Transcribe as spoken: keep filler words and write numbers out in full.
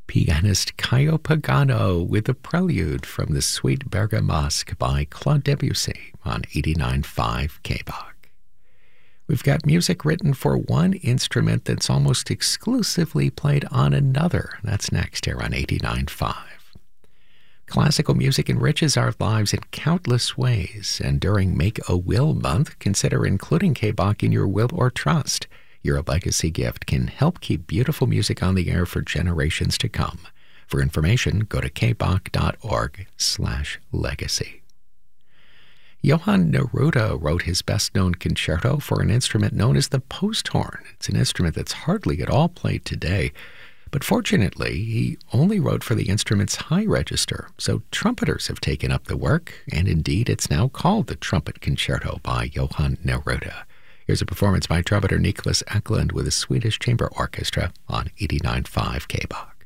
pianist Caio Pagano with a prelude from the Suite Bergamasque by Claude Debussy on eighty-nine point five K B O C. We've got music written for one instrument that's almost exclusively played on another. That's next here on eighty-nine point five. Classical music enriches our lives in countless ways, and during Make a Will Month, consider including K B O C in your will or trust. Your legacy gift can help keep beautiful music on the air for generations to come. For information, go to kboc.org slash legacy. Johann Neruda wrote his best-known concerto for an instrument known as the post horn. It's an instrument that's hardly at all played today, but fortunately, he only wrote for the instrument's high register, so trumpeters have taken up the work, and indeed it's now called the Trumpet Concerto by Johann Neruda. Here's a performance by trumpeter Niklas Eklund with the Swedish Chamber Orchestra on eighty-nine point five K B O C.